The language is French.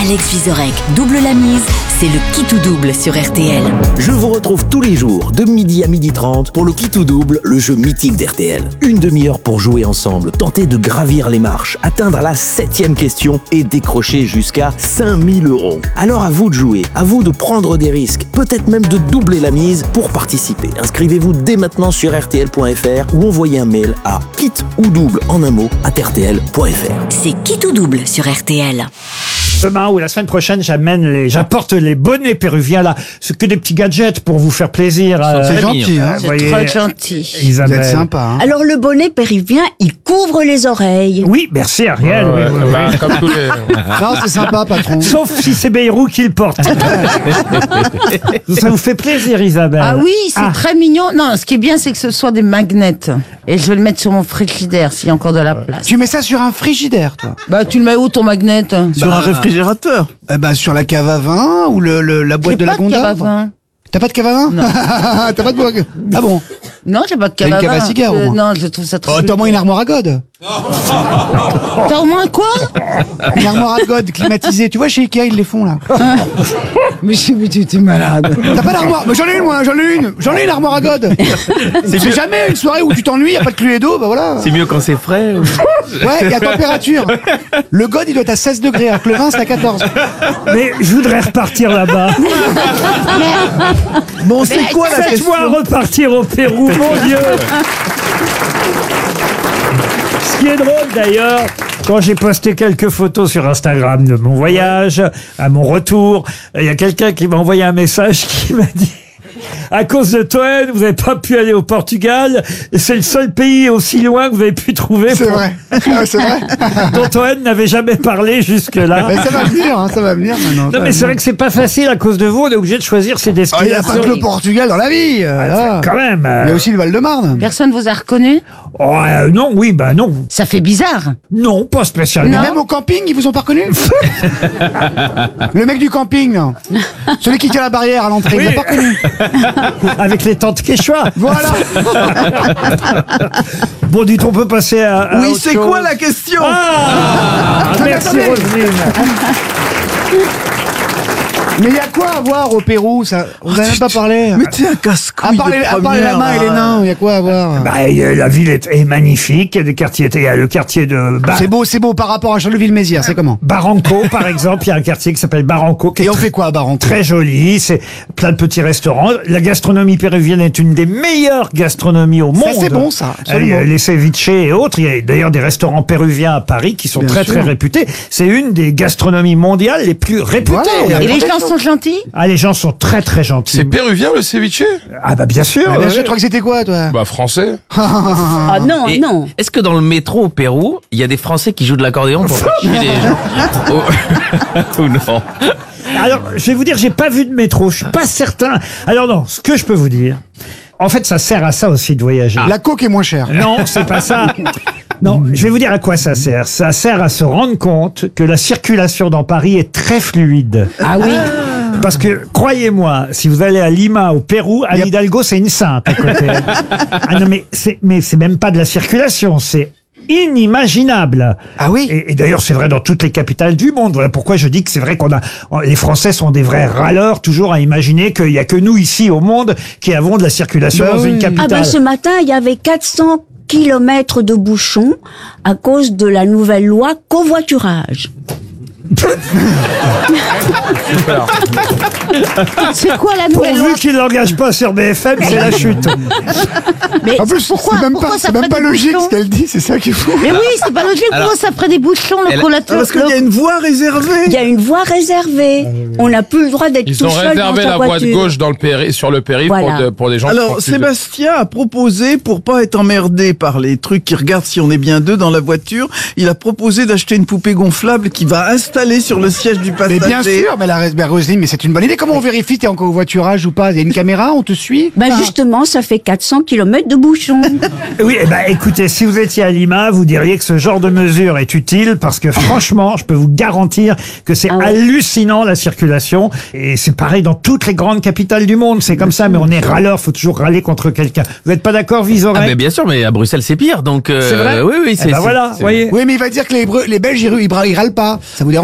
Alex Vizorek double la mise, c'est le qui tout double sur RTL. Je vous retrouve tous les jours de midi à 12h30 pour le qui tout double, le jeu mythique d'RTL. Une demi-heure pour jouer ensemble, tenter de gravir les marches, atteindre la 7e question et décrocher jusqu'à 5000 €. Alors à vous de jouer, à vous de prendre des risques, peut-être même de doubler la mise pour participer. Inscrivez-vous dès maintenant sur rtl.fr ou envoyez un mail à kit ou double en un mot à rtl.fr. C'est qui tout double sur RTL. Demain ou la semaine prochaine, j'apporte les bonnets péruviens là. C'est que des petits gadgets pour vous faire plaisir. C'est gentil, hein. Voyez, Très gentil. Vous Isabelle. êtes sympa, hein. Alors le bonnet péruvien, il couvre les oreilles. Oui, merci Ariel. Oui, oui, oui. Comme tous les... Non, c'est sympa, patron. Sauf si c'est Bayrou qui le porte. Ça vous fait plaisir, Isabelle. Ah oui, c'est très mignon. Non, ce qui est bien, c'est que ce soit des magnets. Et je vais le mettre sur mon frigidaire s'il y a encore de la place. Tu mets ça sur un frigidaire, toi? Bah, tu le mets où ton magnet? Sur un réfrigérateur. Sur la cave à vin ou la boîte de la Gonda. T'as pas de cave à vin? Non. T'as pas de boîte? Ah bon? Non, j'ai pas de cave T'as à une cave à vin. cigare, au moins. Non, je trouve ça très... T'as au moins une armoire à God. T'as au moins quoi? Une armoire à God climatisée. Tu vois, chez Ikea, ils les font, là. Mais tu es malade. T'as pas d'armoire? Mais j'en ai une, moi, J'en ai une armoire à God. C'est jamais une soirée où tu t'ennuies, y a pas de cluée d'eau, bah voilà. C'est mieux quand c'est frais. Ouais, il y a température. Le God, il doit être à 16 degrés, alors que le vin, c'est à 14. Mais je voudrais repartir là-bas. Bon, c'est quoi la question? Faites-moi repartir au Pérou, mon Dieu. Ce qui est drôle d'ailleurs, quand j'ai posté quelques photos sur Instagram de mon voyage, à mon retour, il y a quelqu'un qui m'a envoyé un message qui m'a dit: à cause de Toen, vous n'avez pas pu aller au Portugal, et c'est le seul pays aussi loin que vous avez pu trouver C'est vrai. Ah, c'est vrai. dont Toen n'avait jamais parlé jusque-là. Mais ça va venir, hein, ça va venir maintenant. Non mais c'est vrai que c'est pas facile à cause de vous, on est obligé de choisir ses Il n'y a destinations. pas que le Portugal dans la vie. Là. Quand même. Il y a aussi le Val-de-Marne. Personne vous a reconnu? Non, oui, bah non. Ça fait bizarre. Non, pas spécialement. Même au camping, ils vous ont pas reconnu? Le mec du camping, là. Celui qui tient la barrière à l'entrée, il l'a pas reconnu. Avec les tantes quechua. Voilà. Bon, dites, on peut passer à Oui, autre c'est chose. quoi la question? Merci attendez. Roselyne. Mais il y a quoi à voir au Pérou, ça? On n'a même pas parlé. Mais t'es un casse-couille À part les la main et les nains, il y a quoi à voir? Bah, la ville est magnifique, il y a des quartiers, il y a le quartier de C'est beau par rapport à Charleville-Mézières, c'est comment? Barranco, par exemple, il y a un quartier qui s'appelle Barranco, qui Et est on fait quoi à Barranco? très joli, c'est plein de petits restaurants. La gastronomie péruvienne est une des meilleures gastronomies au monde. Ça, c'est bon, ça, absolument. Les ceviches et autres. Il y a d'ailleurs des restaurants péruviens à Paris qui sont Bien très sûr. très réputés. C'est une des gastronomies mondiales les plus réputées. Voilà, Et les gens sont gentils? Ah, les gens sont très très gentils. C'est péruvien le ceviche? Ah bah bien sûr. Bien sûr, je crois que c'était quoi, toi? Bah français. Ah non, Et non. Est-ce que dans le métro au Pérou, il y a des Français qui jouent de l'accordéon pour faire chier les gens? Ou non? Alors, je vais vous dire, j'ai pas vu de métro, je suis pas certain. Alors non, ce que je peux vous dire, en fait, ça sert à ça aussi de voyager. La coke est moins chère. Non, c'est pas ça. Non, je vais vous dire à quoi ça sert. Ça sert à se rendre compte que la circulation dans Paris est très fluide. Ah oui. Parce que, croyez-moi, si vous allez à Lima, au Pérou, à Hidalgo, c'est une sainte à côté. Ah non, mais c'est même pas de la circulation, c'est inimaginable. Ah oui? Et d'ailleurs, c'est vrai dans toutes les capitales du monde. Voilà pourquoi je dis que c'est vrai les Français sont des vrais râleurs, toujours à imaginer qu'il y a que nous ici au monde qui avons de la circulation dans une capitale. Ah ben ce matin, il y avait 400 kilomètres de bouchons à cause de la nouvelle loi covoiturage. C'est quoi la nouvelle loi? Pourvu qu'il n'engage pas sur BFM, c'est la chute. Mais En plus, pourquoi ça c'est même ferait pas des logique bouchons? ce qu'elle dit, c'est ça qui est fou. Mais oui, c'est pas logique. Alors, Pourquoi ça ferait des bouchons, le collateur? Parce qu'il y a une voie réservée. Il y a une voie réservée. On n'a plus le droit d'être Ils tout ont seul dans réservé sa la voie de voiture. gauche dans sur le périph' Voilà. pour des gens qui Alors, font Sébastien a proposé, pour pas être emmerdé par les trucs qui regardent si on est bien deux dans la voiture, il a proposé d'acheter une poupée gonflable qui va installer sur le siège du passager. Mais bien sûr, mais Roselyne, mais c'est une bonne idée. Comment on vérifie si t'es en covoiturage ou pas? Il y a une caméra, on te suit? Ben justement, ça fait 400 kilomètres de bouchons. Oui, eh ben, écoutez, si vous étiez à Lima, vous diriez que ce genre de mesure est utile parce que franchement, je peux vous garantir que c'est hallucinant la circulation et c'est pareil dans toutes les grandes capitales du monde. C'est comme ça, mais on est râleur, faut toujours râler contre quelqu'un. Vous n'êtes pas d'accord, Vizorek? Ah, mais bien sûr, mais à Bruxelles c'est pire, donc C'est vrai? oui, Eh ben voilà, voyez. Oui, mais il va dire que les Belges, ils râlent pas. Ça vous dérange?